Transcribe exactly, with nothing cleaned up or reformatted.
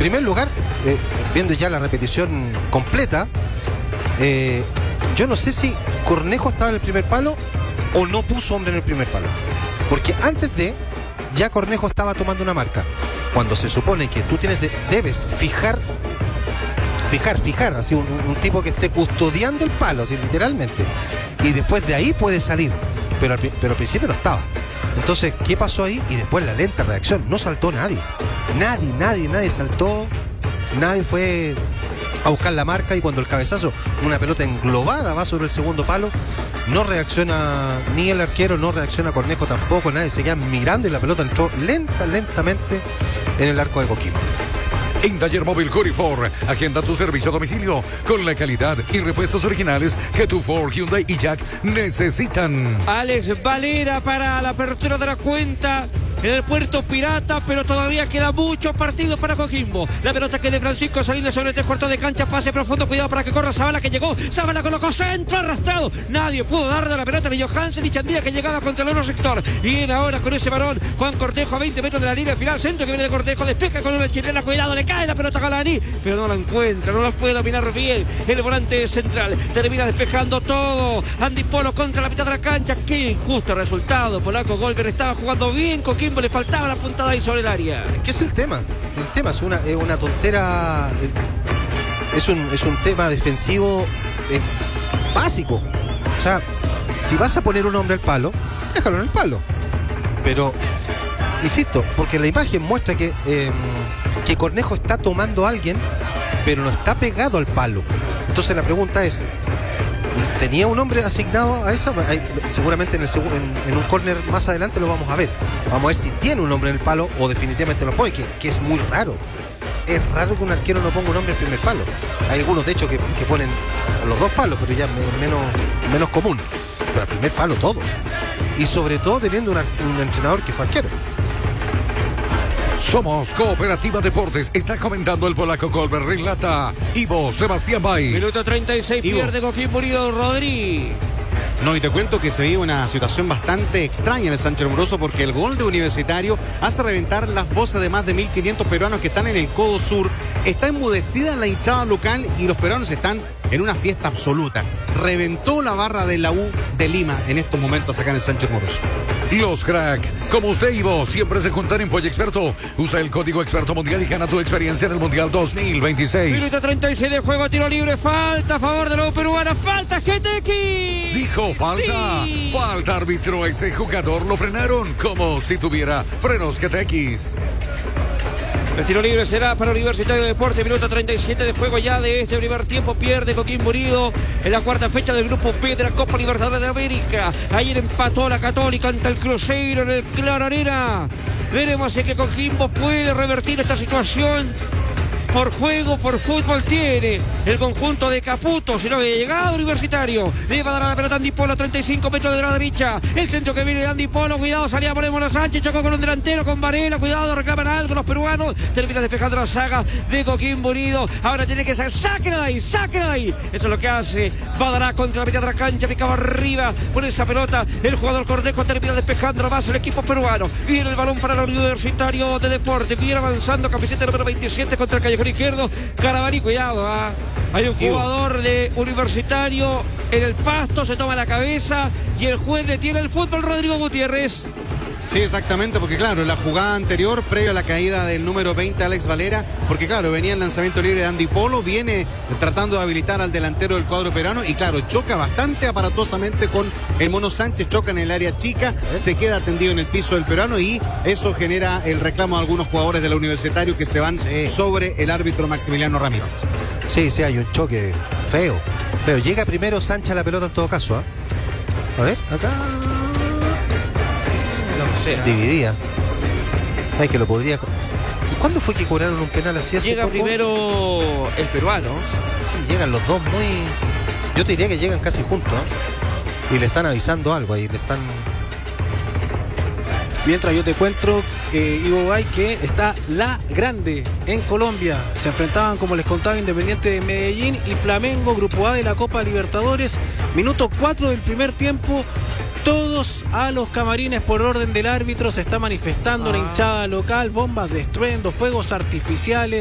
primer lugar, eh, viendo ya la repetición completa, eh, yo no sé si Cornejo estaba en el primer palo o no puso hombre en el primer palo. Porque antes de, ya Cornejo estaba tomando una marca. Cuando se supone que tú tienes de, debes fijar, fijar, fijar, así un, un tipo que esté custodiando el palo, así literalmente. Y después de ahí puede salir. Pero al, pero al principio no estaba. Entonces, ¿qué pasó ahí? Y después la lenta reacción. No saltó nadie. Nadie, nadie, nadie saltó. Nadie fue a buscar la marca. Y cuando el cabezazo, una pelota englobada va sobre el segundo palo, no reacciona ni el arquero, no reacciona Cornejo tampoco. Nadie se queda mirando y la pelota entró lenta, lentamente en el arco de Coquimbo. En Taller Móvil Cori Ford, agenda tu servicio a domicilio con la calidad y repuestos originales que tu Ford, Hyundai y Jack necesitan. Alex Valera para la apertura de la cuenta en el Puerto Pirata, pero todavía queda mucho partido para Coquimbo. La pelota que de Francisco Salinas sobre tres cuartos de cancha, pase profundo, cuidado para que corra Zavala, que llegó, Zavala colocó centro arrastrado, nadie pudo darle la pelota, ni Johansen ni Chandía, que llegaba contra el otro sector. Y viene ahora con ese varón Juan Cortejo a veinte metros de la línea final, centro que viene de Cortejo, despeja con una chilena, cuidado, le cae la pelota a Galani, pero no la encuentra, no la puede dominar bien el volante central, termina despejando todo. Andy Polo contra la mitad de la cancha, qué injusto resultado. Polaco Golver estaba jugando bien, Coquimbo le faltaba la puntada ahí sobre el área. ¿Qué es el tema? El tema es una, es una tontera, es un, es un tema defensivo eh, básico. O sea, si vas a poner un hombre al palo, déjalo en el palo. Pero, insisto, porque la imagen muestra que, eh, que Cornejo está tomando a alguien, pero no está pegado al palo. Entonces la pregunta es, ¿tenía un hombre asignado a esa? Seguramente en, el seg en, en un córner más adelante lo vamos a ver. Vamos a ver si tiene un hombre en el palo o definitivamente lo pone, que, que es muy raro. Es raro que un arquero no ponga un hombre en primer palo. Hay algunos, de hecho, que, que ponen los dos palos, pero ya es menos, menos común. Pero al primer palo todos. Y sobre todo teniendo una, un entrenador que fue arquero. Somos Cooperativa Deportes. Está comentando el polaco Colbert. Relata Ivo Sebastián Bay. Minuto treinta y seis, Ivo. Pierde Coquimbo Unido, Rodri. No, y te cuento que se vive una situación bastante extraña en el Sánchez Amoroso, porque el gol de Universitario hace reventar las voces de más de mil quinientos peruanos que están en el codo sur. Está enmudecida la hinchada local y los peruanos están en una fiesta absoluta. Reventó la barra de la U de Lima en estos momentos acá en el Sánchez Amoroso. Los crack, como usted y vos, siempre se juntan en Pollo Experto. Usa el código Experto Mundial y gana tu experiencia en el Mundial dos mil veintiséis. Minuto treinta y seis de juego, tiro libre, falta a favor de la U peruana, falta G T X. Dijo falta, sí. Falta árbitro, ese jugador lo frenaron como si tuviera frenos G T X. El tiro libre será para Universitario de Deportes. Minuto treinta y siete de juego ya de este primer tiempo. Pierde Coquimbo Unido en la cuarta fecha del grupo B de la Copa Libertadores de América. Ayer empató la Católica ante el Cruzeiro en el Claro Arena. Veremos si que Coquimbo puede revertir esta situación. Por juego, por fútbol tiene el conjunto de Caputo. Si no había llegado Universitario, le va a dar a la pelota Andy Polo, treinta y cinco metros de la derecha. El centro que viene de Andy Polo, cuidado, salía Moreno Sánchez, chocó con un delantero, con Varela, cuidado, reclaman algo los peruanos. Termina despejando la saga de Coquimbo Unido. Ahora tiene que sacar, sáquenla de ahí, sáquenla de ahí. Eso es lo que hace Badará contra la mitad de la cancha, picaba arriba por esa pelota. El jugador Cornejo termina despejando más el equipo peruano. Viene el balón para el Universitario de Deportes. Viene avanzando, camiseta número veintisiete contra el callejón izquierdo. Carabalí, cuidado, ¿eh? Hay un jugador de Universitario en el pasto, se toma la cabeza y el juez detiene el fútbol. Rodrigo Gutiérrez. Sí, exactamente, porque claro, la jugada anterior, previo a la caída del número veinte, Alex Valera, porque claro, venía el lanzamiento libre de Andy Polo, viene tratando de habilitar al delantero del cuadro peruano y claro, choca bastante aparatosamente con el Mono Sánchez, choca en el área chica, se queda tendido en el piso del peruano y eso genera el reclamo de algunos jugadores de la Universitario que se van sí. sobre el árbitro Maximiliano Ramírez. Sí, sí, hay un choque feo, feo. Llega primero Sánchez a la pelota en todo caso, ¿eh? A ver, acá... dividía. Ay, que lo podría. ¿Cuándo fue que cobraron un penal así hace Llega poco? Primero el peruano. Sí, llegan los dos muy. Yo te diría que llegan casi juntos, ¿eh? Y le están avisando algo ahí, le están. Mientras yo te cuento, eh, Ivo Bay, que está La Grande en Colombia. Se enfrentaban, como les contaba, Independiente de Medellín y Flamengo, Grupo A de la Copa Libertadores. Minuto cuatro del primer tiempo. Todos a los camarines por orden del árbitro. Se está manifestando ah. la hinchada local, bombas de estruendo, fuegos artificiales.